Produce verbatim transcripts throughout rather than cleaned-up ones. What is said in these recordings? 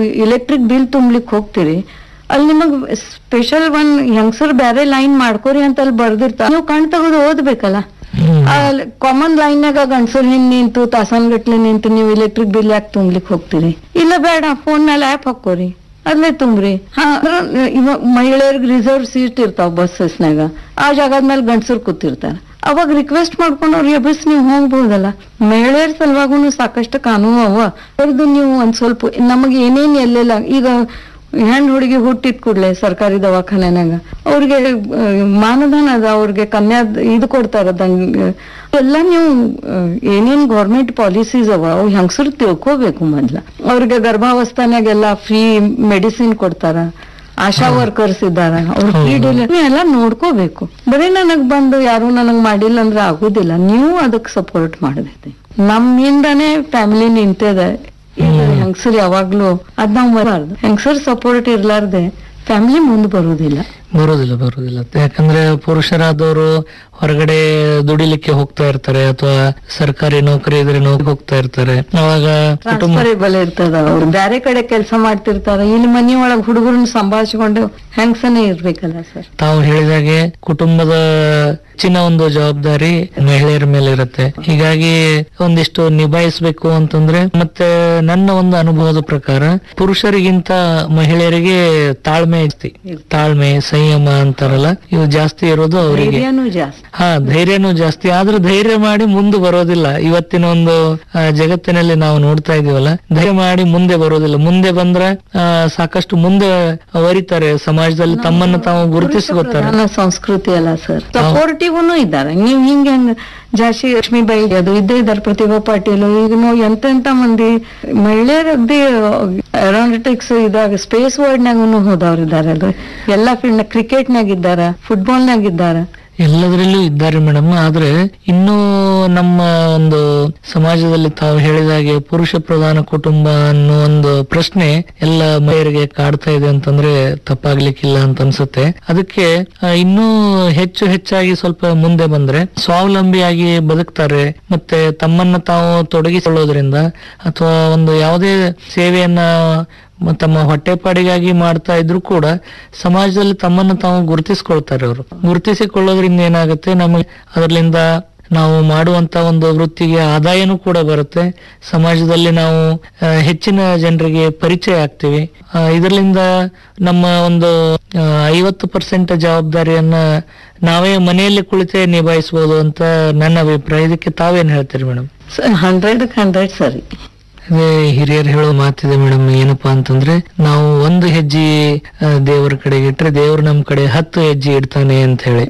Electric bill ತುಂಬ್ಲಿಕ್ ಹೋಗ್ತೀರಿ, ಅಲ್ಲಿ ನಿಮಗ್ ಸ್ಪೆಷಲ್ ಒಂದ್ ಹೆಂಗಸರ್ ಬ್ಯಾರೆ ಲೈನ್ ಮಾಡ್ಕೋರಿ ಅಂತ ಅಲ್ಲಿ ಬರ್ದಿರ್ತಾರ, ನೀವು ಕಣ್ ತಗದು ಓದ್ಬೇಕಲ್ಲ. ಕಾಮನ್ ಲೈನ್ನಾಗ ಗಂಡಸರು ಹಿಂದ್ ನಿಂತು ತಾಸನ್ಗಟ್ಲೆ ನಿಂತು ನೀವು ಇಲೆಕ್ಟ್ರಿಕ್ ಬಿಲ್ ಯಾಕೆ ತುಂಬ್ಲಿಕ್ ಹೋಗ್ತೀರಿ? ಇಲ್ಲ ಬೇಡ, ಫೋನ್ ಮೇಲೆ ಆಪ್ ಹಾಕೋರಿ, ಅಲ್ಲೇ ತುಂಬ್ರಿ. ಹಾ, ಇವಾಗ ಮಹಿಳೆಯರ್ಗ್ ರಿಸರ್ವ್ ಸೀಟ್ ಇರ್ತಾವ ಬಸ್ಸಸ್ನಾಗ, ಆ ಜಾಗದ ಮೇಲೆ ಗಂಡಸರು ಕೂತಿರ್ತಾರ. ಅವಾಗ ರಿಕ್ವೆಸ್ಟ್ ಮಾಡ್ಕೊಂಡು ಅವ್ರಿಗೆ ಬಸ್ ನೀವು ಹೋಗ್ಬೋದಲ್ಲ. ಮಹಿಳೆಯರ ಸಲುವಾಗೂ ಸಾಕಷ್ಟು ಕಾನೂನು ಅವ, ಅವ್ರದ್ದು ನೀವು ಒಂದ್ ಸ್ವಲ್ಪ ನಮಗೆ ಏನೇನ್ ಎಲ್ಲೆಲ್ಲ ಈಗ ಹೆಣ್ಣು ಹುಡುಗಿ ಹುಟ್ಟಿದ ಕೂಡ್ಲೆ ಸರ್ಕಾರಿ ದವಾಖಾನೆನಾಗ ಅವ್ರಿಗೆ ಮಾನಧನ ಅದ, ಅವ್ರಿಗೆ ಕನ್ಯಾ ಇದು ಕೊಡ್ತಾರ, ಎಲ್ಲ ನೀವು ಏನೇನ್ ಗೌರ್ಮೆಂಟ್ ಪಾಲಿಸೀಸ್ ಅವ ಅವ್ ಹೆಂಗಸರು ತಿಳ್ಕೋಬೇಕು. ಮೊದ್ಲ ಅವ್ರಿಗೆ ಗರ್ಭಾವಸ್ಥಾನಾಗೆಲ್ಲ ಫ್ರೀ ಮೆಡಿಸಿನ್ ಕೊಡ್ತಾರ, ಆಶಾ ವರ್ಕರ್ಸ್ ಇದ್ದಾರ, ಅವ್ರ ಫ್ರೀ ಡೆಲಿವರಿ ಎಲ್ಲ ನೋಡ್ಕೋಬೇಕು. ಬರೀ ನನಗ್ ಬಂದು ಯಾರು ನನಗ್ ಮಾಡಿಲ್ಲ ಅಂದ್ರೆ ಆಗುದಿಲ್ಲ. ನೀವು ಅದಕ್ ಸಪೋರ್ಟ್ ಮಾಡಬೇಕು. ನಮ್ಮಿಂದಾನೇ ಫ್ಯಾಮಿಲಿ ನಿಂತದ. ಹೆಂಗಸರು ಯಾವಾಗ್ಲೂ ಅದ್ ನಾವ್ ಬರಬಾರ್ದು. ಹೆಂಗಸರ್ ಸಪೋರ್ಟ್ ಇರ್ಲಾರ್ದೆ ಫ್ಯಾಮಿಲಿ ಮುಂದೆ ಬರುದಿಲ್ಲ ಬರುದಿಲ್ಲ ಬರುದಿಲ್ಲ ಯಾಕಂದ್ರೆ ಪುರುಷರಾದವರು ಹೊರಗಡೆ ದುಡಿಲಿಕ್ಕೆ ಹೋಗ್ತಾ ಇರ್ತಾರೆ, ಅಥವಾ ಸರ್ಕಾರಿ ನೌಕರಿ ಇದ್ರೆ ನೌಕರಿ ಹೋಗ್ತಾ ಇರ್ತಾರೆ. ಅವಾಗ ಟ್ರಾನ್ಸ್ಫರೇಬಲ್ ಇರ್ತದ, ಅವ್ರು ಬೇರೆ ಕಡೆ ಕೆಲಸ ಮಾಡ್ತಿರ್ತಾರ. ಇಲ್ಲಿ ಮನಿ ಒಳಗ್ ಹುಡುಗರನ್ನ ಸಂಭಾಳಿಸಿಕೊಂಡು ಹೆಂಗಸನೇ ಇರ್ಬೇಕಲ್ಲ ಸರ್. ತಾವು ಹೇಳಿದಾಗೆ ಕುಟುಂಬದ ಹೆಚ್ಚಿನ ಒಂದು ಜವಾಬ್ದಾರಿ ಮಹಿಳೆಯರ ಮೇಲೆ ಇರುತ್ತೆ. ಹೀಗಾಗಿ ಒಂದಿಷ್ಟು ನಿಭಾಯಿಸಬೇಕು ಅಂತಂದ್ರೆ, ಮತ್ತೆ ನನ್ನ ಒಂದು ಅನುಭವದ ಪ್ರಕಾರ ಪುರುಷರಿಗಿಂತ ಮಹಿಳೆಯರಿಗೆ ತಾಳ್ಮೆ ಜಾಸ್ತಿ, ತಾಳ್ಮೆ ಸಂಯಮ ಅಂತಾರಲ್ಲ, ಇವು ಜಾಸ್ತಿ ಇರೋದು ಅವರಿಗೆ. ಹಾ, ಧೈರ್ಯನೂ ಜಾಸ್ತಿ. ಆದ್ರೆ ಧೈರ್ಯ ಮಾಡಿ ಮುಂದೆ ಬರೋದಿಲ್ಲ. ಇವತ್ತಿನ ಒಂದು ಜಗತ್ತಿನಲ್ಲಿ ನಾವು ನೋಡ್ತಾ ಇದೀವಲ್ಲ, ಧೈರ್ಯ ಮಾಡಿ ಮುಂದೆ ಬರೋದಿಲ್ಲ. ಮುಂದೆ ಬಂದ್ರೆ ಆ ಸಾಕಷ್ಟು ಮುಂದೆ ವರಿತಾರೆ ಸಮಾಜದಲ್ಲಿ, ತಮ್ಮನ್ನು ತಾವು ಗುರುತಿಸಿಕೊಳ್ತಾರೆ. ಸಂಸ್ಕೃತಿ ಅಲ್ಲ ಸರ್, ಸಪೋರ್ಟಿವ್ ಇದ್ದಾರೆ. ನೀವ್ ಹಿಂಗ ಹೆಂಗ ಜಾಸ್ತಿ ಲಕ್ಷ್ಮೀಬಾಯಿ ಅದು ಇದ್ದೇ ಇದ್ದಾರೆ, ಪ್ರತಿಭಾ ಪಾಟೀಲ್, ಈಗ ನಾವು ಎಂತೆಂತ ಮಂದಿ ಮಹಿಳೆಯರದ್ದೇ ಏರೋನಾಟಿಕ್ಸ್ ಇದಾಗ ಸ್ಪೇಸ್ ವರ್ಲ್ಡ್ ನಾಗೂ ಹೋದವ್ರು ಇದ್ದಾರೆ. ಅದು ಎಲ್ಲಾ ಫೀಲ್ಡ್, ಕ್ರಿಕೆಟ್ ನಾಗ ಇದ್ದಾರ, ಫುಟ್ಬಾಲ್ ನಾಗ ಇದ್ದಾರ, ಎಲ್ಲದರಲ್ಲೂ ಇದ್ದಾರೆ ಮೇಡಮ್. ಆದ್ರೆ ಇನ್ನೂ ನಮ್ಮ ಒಂದು ಸಮಾಜದಲ್ಲಿ ತಾವು ಹೇಳಿದಾಗೆ ಪುರುಷ ಪ್ರಧಾನ ಕುಟುಂಬ ಅನ್ನೋ ಒಂದು ಪ್ರಶ್ನೆ ಎಲ್ಲ ಮಹಿಳೆಯರಿಗೆ ಕಾಡ್ತಾ ಇದೆ ಅಂತಂದ್ರೆ ತಪ್ಪಾಗ್ಲಿಕ್ಕಿಲ್ಲ ಅಂತ ಅನ್ಸುತ್ತೆ. ಅದಕ್ಕೆ ಇನ್ನೂ ಹೆಚ್ಚು ಹೆಚ್ಚಾಗಿ ಸ್ವಲ್ಪ ಮುಂದೆ ಬಂದ್ರೆ ಸ್ವಾವಲಂಬಿಯಾಗಿ ಬದುಕ್ತಾರೆ. ಮತ್ತೆ ತಮ್ಮನ್ನ ತಾವು ತೊಡಗಿಸಿಕೊಳ್ಳೋದ್ರಿಂದ ಅಥವಾ ಒಂದು ಯಾವುದೇ ಸೇವೆಯನ್ನ ತಮ್ಮ ಹೊಟ್ಟೆಪಾಡಿಗಾಗಿ ಮಾಡ್ತಾ ಇದ್ರು ಕೂಡ ಸಮಾಜದಲ್ಲಿ ತಮ್ಮನ್ನು ತಾವು ಗುರುತಿಸಿಕೊಳ್ತಾರೆ. ಅವರು ಗುರುತಿಸಿಕೊಳ್ಳೋದ್ರಿಂದ ಏನಾಗುತ್ತೆ, ನಮಗೆ ಅದರಿಂದ ನಾವು ಮಾಡುವಂತ ಒಂದು ವೃತ್ತಿಗೆ ಆದಾಯನೂ ಕೂಡ ಬರುತ್ತೆ. ಸಮಾಜದಲ್ಲಿ ನಾವು ಹೆಚ್ಚಿನ ಜನರಿಗೆ ಪರಿಚಯ ಆಗ್ತೀವಿ. ಇದರಿಂದ ನಮ್ಮ ಒಂದು ಐವತ್ತು ಪರ್ಸೆಂಟ್ ಜವಾಬ್ದಾರಿಯನ್ನ ನಾವೇ ಮನೆಯಲ್ಲಿ ಕುಳಿತೇ ನಿಭಾಯಿಸಬಹುದು ಅಂತ ನನ್ನ ಅಭಿಪ್ರಾಯ. ಇದಕ್ಕೆ ತಾವೇನ್ ಹೇಳ್ತೀರಿ ಮೇಡಮ್? ಹಂಡ್ರೆಡ್ ಹಂಡ್ರೆಡ್ ಸರಿ. ಅದೇ ಹಿರಿಯರು ಹೇಳೋ ಮಾತಿದೆ ಮೇಡಮ್, ಏನಪ್ಪಾ ಅಂತಂದ್ರೆ ನಾವು ಒಂದು ಹೆಜ್ಜೆ ದೇವರ ಕಡೆಗೆ ಇಟ್ರೆ ದೇವ್ರು ನಮ್ ಕಡೆ ಹತ್ತು ಹೆಜ್ಜೆ ಇಡ್ತಾನೆ ಅಂತ ಹೇಳಿ.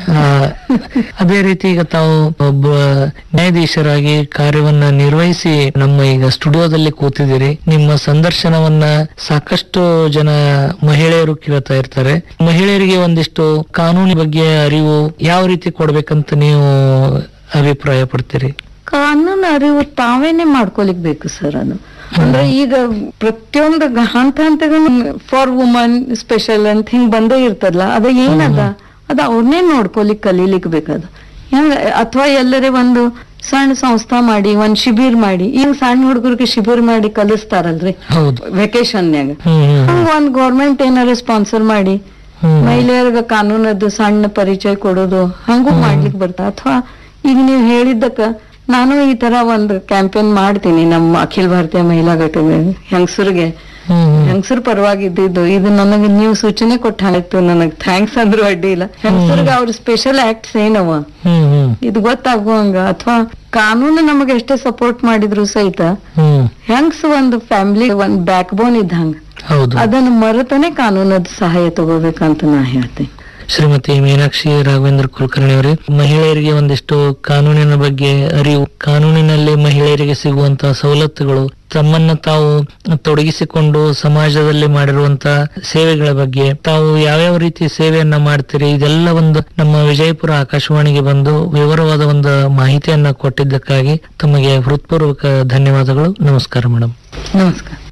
ಅದೇ ರೀತಿ ಈಗ ತಾವು ಒಬ್ಬ ನ್ಯಾಯಾಧೀಶರಾಗಿ ಕಾರ್ಯವನ್ನ ನಿರ್ವಹಿಸಿ ನಮ್ಮ ಈಗ ಸ್ಟುಡಿಯೋದಲ್ಲಿ ಕೂತಿದ್ದೀರಿ. ನಿಮ್ಮ ಸಂದರ್ಶನವನ್ನ ಸಾಕಷ್ಟು ಜನ ಮಹಿಳೆಯರು ಕೇಳ್ತಾ ಇರ್ತಾರೆ. ಮಹಿಳೆಯರಿಗೆ ಒಂದಿಷ್ಟು ಕಾನೂನಿನ ಬಗ್ಗೆ ಅರಿವು ಯಾವ ರೀತಿ ಕೊಡ್ಬೇಕಂತ ನೀವು ಅಭಿಪ್ರಾಯ ಪಡ್ತೀರಿ? ಕಾನೂನು ಅರಿವು ತಾವೇನೆ ಮಾಡ್ಕೊಲಿಕ್ ಬೇಕು ಸರ್. ಅದು ಅಂದ್ರೆ ಈಗ ಪ್ರತಿಯೊಂದು ಹಂತ ಹಂತಗಳು ಫಾರ್ ವುಮನ್ ಸ್ಪೆಷಲ್ ಅಂತ ಹಿಂಗ್ ಬಂದೇ ಇರ್ತದಲ್ಲ, ಅದ ಏನದ ಅದ ಅವ್ರನ್ನೇ ನೋಡ್ಕೊಲಿಕ್ ಕಲೀಲಿಕ್ ಬೇಕದ. ಹೆಂಗ ಅಥವಾ ಎಲ್ಲರೇ ಒಂದು ಸಣ್ಣ ಸಂಸ್ಥಾ ಮಾಡಿ ಒಂದ್ ಶಿಬಿರ್ ಮಾಡಿ, ಈಗ ಸಣ್ಣ ಹುಡುಗರಿಗೆ ಶಿಬಿರ್ ಮಾಡಿ ಕಲಿಸ್ತಾರಲ್ರಿ ವೆಕೇಶನ್ಯಾಗ, ಹಂಗ ಒಂದ್ ಗೌರ್ಮೆಂಟ್ ಏನಾರ ಸ್ಪಾನ್ಸರ್ ಮಾಡಿ ಮಹಿಳೆಯರ್ಗ ಕಾನೂನದ್ದು ಸಣ್ಣ ಪರಿಚಯ ಕೊಡೋದು ಹಂಗೂ ಮಾಡ್ಲಿಕ್ ಬರ್ತಾ. ಅಥವಾ ಈಗ ನೀವ್ ಹೇಳಿದ್ದಕ್ಕ ನಾನು ಈ ತರ ಒಂದು ಕ್ಯಾಂಪೇನ್ ಮಾಡ್ತೀನಿ ನಮ್ಮ ಅಖಿಲ ಭಾರತೀಯ ಮಹಿಳಾ ಘಟಕ ಹೆಂಗಸರಿಗೆ, ಹೆಂಗಸರ ಪರವಾಗಿದ್ದು. ಇದು ನನಗೆ ನೀವು ಸೂಚನೆ ಕೊಟ್ಟ ಹಾಕಿತ್ತು, ನನಗ್ ಥ್ಯಾಂಕ್ಸ್ ಅಂದ್ರೂ ಅಡ್ಡಿ ಇಲ್ಲ. ಹೆಂಗಸರಿಗೆ ಅವ್ರ ಸ್ಪೆಷಲ್ ಆಕ್ಟ್ಸ್ ಏನವ ಇದು ಗೊತ್ತಾಗುವಂಗ, ಅಥವಾ ಕಾನೂನು ನಮಗೆ ಎಷ್ಟೇ ಸಪೋರ್ಟ್ ಮಾಡಿದ್ರು ಸಹಿತ ಹೆಂಗ್ಸ್ ಒಂದು ಫ್ಯಾಮಿಲಿ ಒಂದ್ ಬ್ಯಾಕ್ ಬೋನ್ ಇದ್ದಂಗ, ಅದನ್ನು ಮರೆತನೆ ಕಾನೂನದ ಸಹಾಯ ತಗೋಬೇಕಂತ ನಾ ಹೇಳ್ತೇನೆ. ಶ್ರೀಮತಿ ಮೀನಾಕ್ಷಿ ರಾಘವೇಂದ್ರ ಕುಲಕರ್ಣಿ ಅವರೇ, ಮಹಿಳೆಯರಿಗೆ ಒಂದಿಷ್ಟು ಕಾನೂನಿನ ಬಗ್ಗೆ ಅರಿವು, ಕಾನೂನಿನಲ್ಲಿ ಮಹಿಳೆಯರಿಗೆ ಸಿಗುವಂತಹ ಸವಲತ್ತುಗಳು, ತಮ್ಮನ್ನ ತಾವು ತೊಡಗಿಸಿಕೊಂಡು ಸಮಾಜದಲ್ಲಿ ಮಾಡಿರುವಂತಹ ಸೇವೆಗಳ ಬಗ್ಗೆ, ತಾವು ಯಾವ್ಯಾವ ರೀತಿ ಸೇವೆಯನ್ನ ಮಾಡ್ತೀರಿ, ಇದೆಲ್ಲ ಒಂದು ನಮ್ಮ ವಿಜಯಪುರ ಆಕಾಶವಾಣಿಗೆ ಬಂದು ವಿವರವಾದ ಒಂದು ಮಾಹಿತಿಯನ್ನ ಕೊಟ್ಟಿದ್ದಕ್ಕಾಗಿ ತಮಗೆ ಹೃತ್ಪೂರ್ವಕ ಧನ್ಯವಾದಗಳು. ನಮಸ್ಕಾರ ಮೇಡಮ್. ನಮಸ್ಕಾರ.